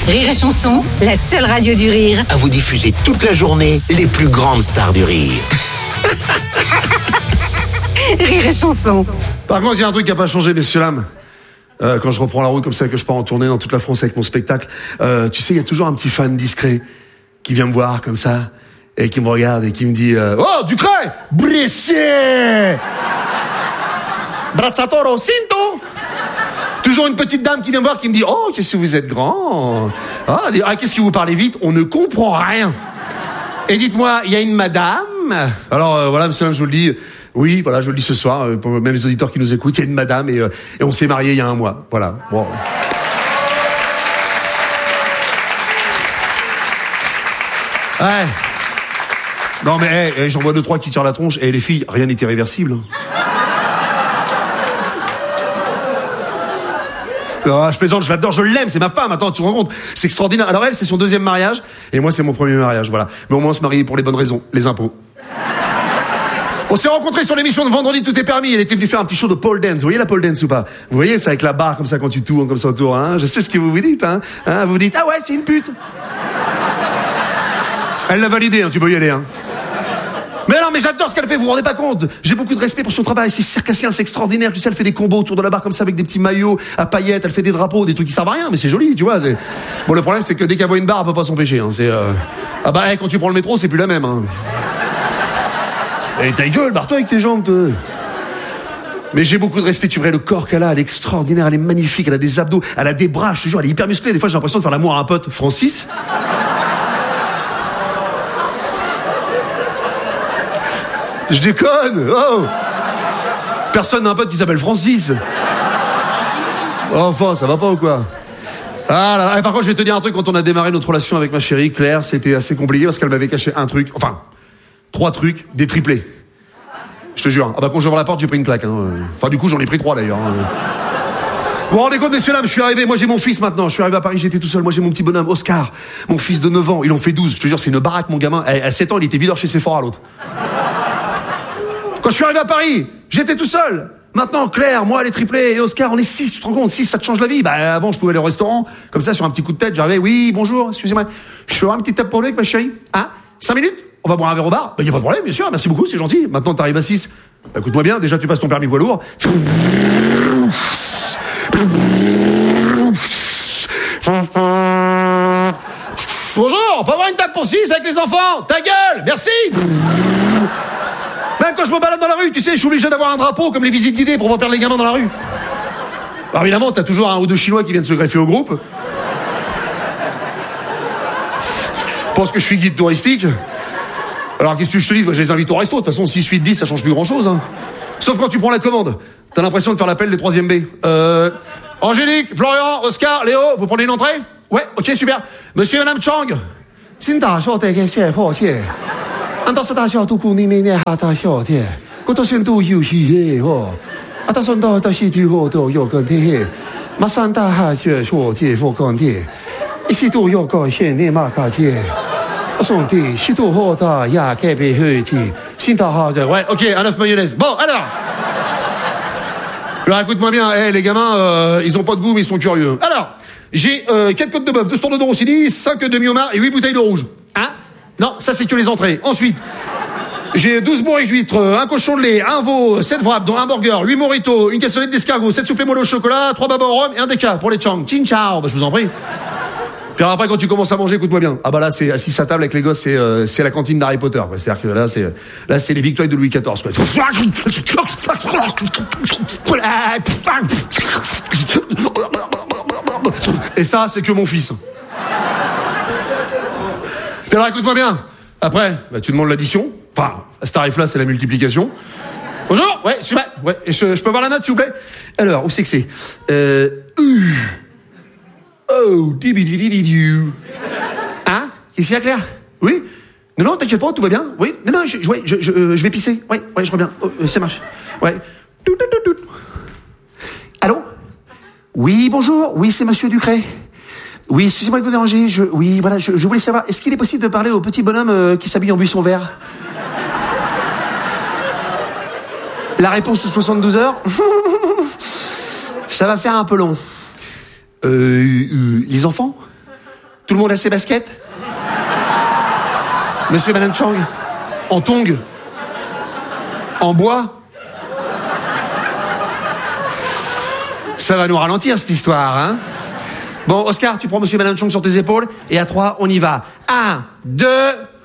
Rire et Chanson, la seule radio du rire. À vous diffuser toute la journée les plus grandes stars du rire. Rire et Chanson. Par contre, il y a un truc qui n'a pas changé, messieurs, dames. Quand je reprends la route comme ça, que je pars en tournée dans toute la France avec mon spectacle, tu sais, il y a toujours un petit fan discret qui vient me voir comme ça et qui me regarde et qui me dit oh, Ducret, Brescier, Brazzatoro, Cinto. Toujours une petite dame qui vient me voir qui me dit oh, qu'est-ce que vous êtes grand. Ah, qu'est-ce que vous parlez vite, on ne comprend rien. Et dites-moi, il y a une madame. Alors voilà, monsieur, je vous le dis. Oui, voilà, je vous le dis ce soir, pour même les auditeurs qui nous écoutent, il y a une madame et on s'est mariés il y a 1 mois. Voilà. Bon. Ouais. Non mais j'en vois 2-3 qui tirent la tronche et les filles, rien n'est irréversible. Oh, je plaisante, je l'adore, je l'aime, c'est ma femme. Attends, tu te rends compte, c'est extraordinaire. Alors elle, c'est son 2e mariage et moi, c'est mon 1er mariage. Voilà. Mais au moins, on se marie pour les bonnes raisons, les impôts. On s'est rencontrés sur l'émission de Vendredi Tout est permis. Elle était venue faire un petit show de pole dance. Vous voyez la pole dance ou pas? Vous voyez, c'est avec la barre comme ça quand tu tournes comme ça autour. Hein, je sais ce que vous vous dites. Hein, vous vous dites ah ouais, c'est une pute. Elle l'a validé. Hein, tu peux y aller. Hein. Mais non, mais j'adore ce qu'elle fait. Vous vous rendez pas compte? J'ai beaucoup de respect pour son travail. C'est circassien, c'est extraordinaire. Tu sais, elle fait des combos autour de la barre comme ça avec des petits maillots à paillettes. Elle fait des drapeaux, des trucs qui servent à rien, mais c'est joli, tu vois. Bon, le problème c'est que dès qu'elle voit une barre, elle peut pas s'empêcher. Hein. C'est ah bah quand tu prends le métro, c'est plus la même. Hein. Et ta gueule, barre-toi avec tes jambes, toi. Mais j'ai beaucoup de respect, tu verrais le corps qu'elle a, elle est extraordinaire, elle est magnifique, elle a des abdos, elle a des bras, je te jure, elle est hyper musclée. Des fois, j'ai l'impression de faire l'amour à un pote, Francis. Je déconne, oh. Personne n'a un pote qui s'appelle Francis. Enfin, ça va pas ou quoi? Ah là là. Et par contre, je vais te dire un truc, quand on a démarré notre relation avec ma chérie, Claire, c'était assez compliqué parce qu'elle m'avait caché un truc, enfin... 3 trucs, des triplés. Je te jure. Ah bah quand j'ouvre la porte, j'ai pris une claque. Hein. Enfin du coup, j'en ai pris 3 d'ailleurs. Vous vous rendez compte, messieurs, là, je suis arrivé, moi j'ai mon fils maintenant. Je suis arrivé à Paris, j'étais tout seul. Moi j'ai mon petit bonhomme, Oscar. Mon fils de 9 ans, il en fait 12. Je te jure, c'est une baraque, mon gamin. À 7 ans, il était videur chez Sephora, l'autre. Quand je suis arrivé à Paris, j'étais tout seul. Maintenant, Claire, moi, les triplés et Oscar, on est 6, tu te rends compte? 6, ça te change la vie. Bah avant, je pouvais aller au restaurant, comme ça, sur un petit coup de tête. J'arrivais, oui, bonjour, excusez-moi. Je fais avoir une petite tape pour lui avec ma chérie. Hein? 5 minutes? On va boire un verre au bar? Il n'y a pas de problème, bien sûr, merci beaucoup, c'est gentil. Maintenant, t'arrives à 6. Bah, écoute-moi bien, déjà, tu passes ton permis poids lourd. Bonjour, on peut avoir une table pour 6 avec les enfants? Ta gueule, merci. Même quand je me balade dans la rue, tu sais, je suis obligé d'avoir un drapeau comme les visites guidées pour pas perdre les gamins dans la rue. Alors évidemment, t'as toujours 1 ou 2 Chinois qui viennent se greffer au groupe. Pense que je suis guide touristique. Alors qu'est-ce que je te dis? Moi, je les invite au resto. De toute façon, 6, 8, 10, ça change plus grand-chose. Hein. Sauf quand tu prends la commande. T'as l'impression de faire l'appel des 3e B. Angélique, Florian, Oscar, Léo, vous prenez une entrée? Ouais, ok, super. Monsieur et Madame Chang. Ouais, ok, un œuf mayonnaise. Bon, alors écoute-moi bien, les gamins, ils ont pas de goût, mais ils sont curieux. Alors, j'ai 4 côtes de bœuf, 2 standards de Rossini, 5 demi-homards et 8 bouteilles de rouge. Hein? Non, ça c'est que les entrées. Ensuite, j'ai 12 bourriques d'huîtres, un cochon de lait, un veau, 7 wraps, dont un burger, 8 mojitos, une cassolette d'escargot, 7 soufflés moelleux au chocolat, 3 babas au rhum et un déca pour les Chang. Chin ciao, bah je vous en prie. Puis après, quand tu commences à manger, écoute-moi bien. Ah bah là, c'est assis à table avec les gosses, c'est la cantine d'Harry Potter, quoi. C'est-à-dire que là, c'est les victoires de Louis XIV, quoi. Et ça, c'est que mon fils. Puis alors, écoute-moi bien. Après, bah, tu demandes l'addition. Enfin, à ce tarif-là, c'est la multiplication. Bonjour. Ouais, super. Ouais, et je peux voir la note, s'il vous plaît? Alors, où c'est que c'est? Oh, dibididididiu. Hein? Qu'est-ce qu'il y a, Claire? Oui? Non, t'inquiète pas, tout va bien? Oui? Non, je vais pisser. Ouais, je reviens. Oh, ça marche. Ouais. Allô? Oui, bonjour. Oui, c'est monsieur Ducret. Oui, excusez-moi de vous déranger. Je voulais savoir, est-ce qu'il est possible de parler au petit bonhomme qui s'habille en buisson vert? La réponse sous 72 heures? Ça va faire un peu long. Les enfants? le monde a ses baskets? Monsieur et Madame Chang? En tongs? En bois? Ça va nous ralentir, cette histoire, hein? Bon, Oscar, tu prends Monsieur et Madame Chang sur tes épaules, et à 3, on y va. 1, 2...